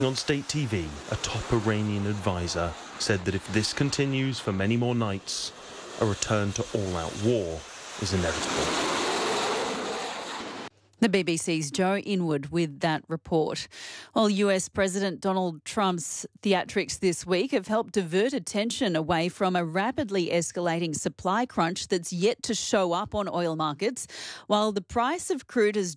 On state TV, a top Iranian advisor said that if this continues for many more nights, a return to all-out war is inevitable. The BBC's Joe Inwood with that report. Well, US President Donald Trump's theatrics this week have helped divert attention away from a rapidly escalating supply crunch that's yet to show up on oil markets. While the price of crude has